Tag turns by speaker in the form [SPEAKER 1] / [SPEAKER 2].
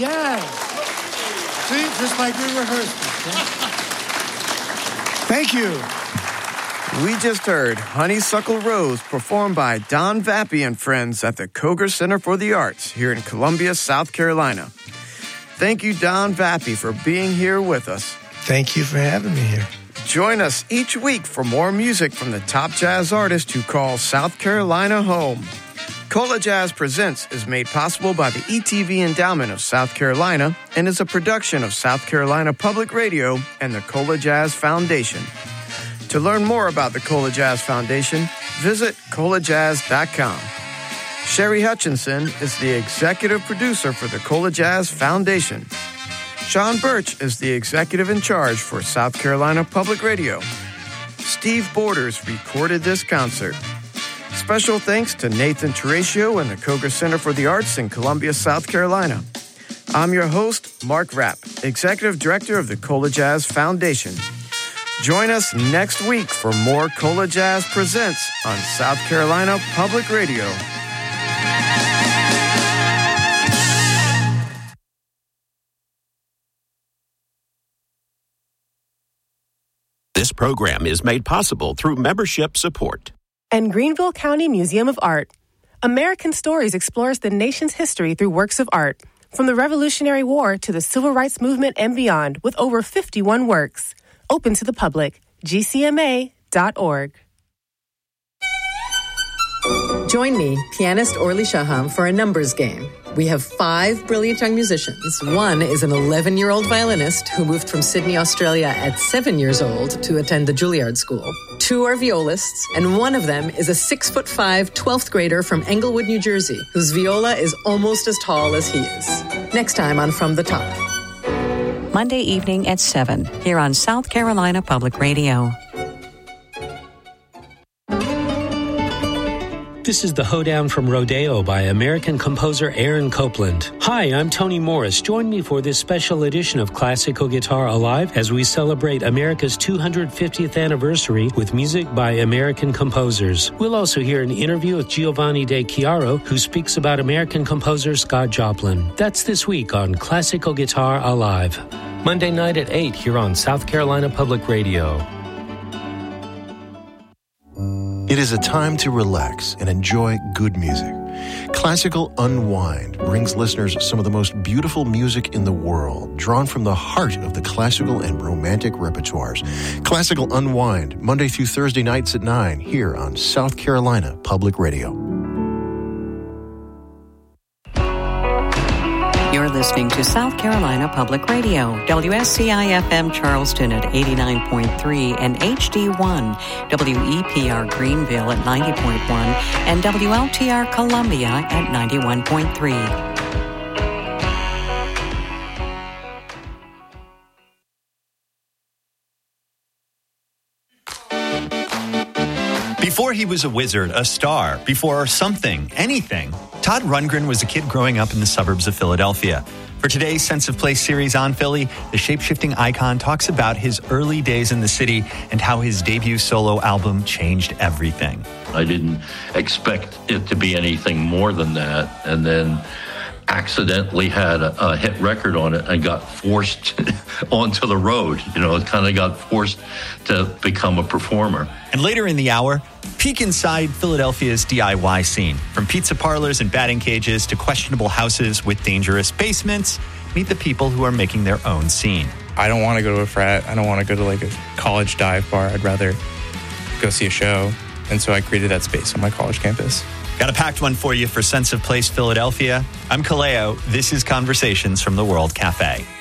[SPEAKER 1] Yes. See, just like we rehearsed. Thank you.
[SPEAKER 2] We just heard Honeysuckle Rose performed by Don Vappy and friends at the Koger Center for the Arts here in Columbia, South Carolina. Thank you, Don Vappy, for being here with us.
[SPEAKER 3] Thank you for having me here.
[SPEAKER 2] Join us each week for more music from the top jazz artists who call South Carolina home. Cola Jazz Presents is made possible by the ETV Endowment of South Carolina and is a production of South Carolina Public Radio and the Cola Jazz Foundation. To learn more about the Cola Jazz Foundation, visit colajazz.com. Sherry Hutchinson is the executive producer for the Cola Jazz Foundation. Sean Birch is the executive in charge for South Carolina Public Radio. Steve Borders recorded this concert. Special thanks to Nathan Teratio and the Koger Center for the Arts in Columbia, South Carolina. I'm your host, Mark Rapp, Executive Director of the Cola Jazz Foundation. Join us next week for more Cola Jazz Presents on South Carolina Public Radio.
[SPEAKER 4] This program is made possible through membership support.
[SPEAKER 5] And Greenville County Museum of Art. American Stories explores the nation's history through works of art, from the Revolutionary War to the Civil Rights Movement and beyond, with over 51 works. Open to the public. GCMA.org.
[SPEAKER 6] Join me, pianist Orly Shaham, for a numbers game. We have 5 brilliant young musicians. One is an 11-year-old violinist who moved from Sydney, Australia at 7 years old to attend the Juilliard School. 2 are violists, and one of them is a 6'5", 12th grader from Englewood, New Jersey, whose viola is almost as tall as he is. Next time on From the Top.
[SPEAKER 7] Monday evening at 7, here on South Carolina Public Radio.
[SPEAKER 8] This is the Hoedown from Rodeo by American composer Aaron Copland. Hi, I'm Tony Morris. Join me for this special edition of Classical Guitar Alive as we celebrate America's 250th anniversary with music by American composers. We'll also hear an interview with Giovanni De Chiaro, who speaks about American composer Scott Joplin. That's this week on Classical Guitar Alive. Monday night at 8 here on South Carolina Public Radio.
[SPEAKER 9] It is a time to relax and enjoy good music. Classical Unwind brings listeners some of the most beautiful music in the world, drawn from the heart of the classical and romantic repertoires. Classical Unwind, Monday through Thursday nights at 9, here on South Carolina Public Radio.
[SPEAKER 7] You're listening to South Carolina Public Radio, WSCI-FM Charleston at 89.3 and HD1, WEPR Greenville at 90.1, and WLTR Columbia at 91.3.
[SPEAKER 10] Before he was a wizard, a star, before something, anything, Todd Rundgren was a kid growing up in the suburbs of Philadelphia. For today's Sense of Place series on Philly, the shape-shifting icon talks about his early days in the city and how his debut solo album changed everything.
[SPEAKER 11] I didn't expect it to be anything more than that, and then accidentally had a hit record on it and got forced onto the road. You know, it kind of got forced to become a performer.
[SPEAKER 10] And later in the hour, peek inside Philadelphia's DIY scene. From pizza parlors and batting cages to questionable houses with dangerous basements, meet the people who are making their own scene.
[SPEAKER 12] I don't want to go to a frat. I don't want to go to like a college dive bar. I'd rather go see a show. And so I created that space on my college campus.
[SPEAKER 10] Got a packed one for you for Sense of Place Philadelphia. I'm Kaleo. This is Conversations from the World Cafe.